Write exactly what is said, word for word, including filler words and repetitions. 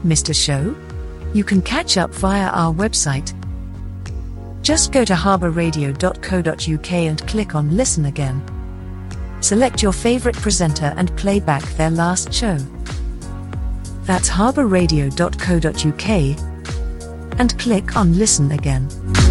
missed a show? You can catch up via our website. Just go to harbour radio dot co dot uk and click on Listen Again. Select your favorite presenter and play back their last show. That's harbour radio dot co dot uk and click on Listen Again.